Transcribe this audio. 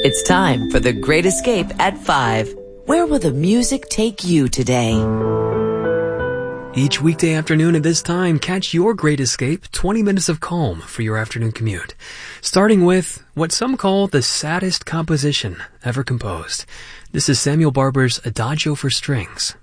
It's time for The Great Escape at 5. Where will the music take you today? Each weekday afternoon at this time, catch your Great Escape, 20 minutes of calm for your afternoon commute. Starting with what some call the saddest composition ever composed. This is Samuel Barber's Adagio for Strings.